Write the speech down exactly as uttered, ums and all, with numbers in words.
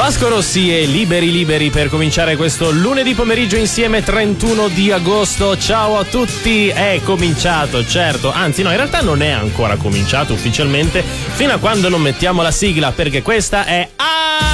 Vasco Rossi e Liberi Liberi per cominciare questo lunedì pomeriggio insieme, trentuno di agosto. Ciao a tutti, è cominciato, certo, anzi no, in realtà non è ancora cominciato ufficialmente fino a quando non mettiamo la sigla, perché questa è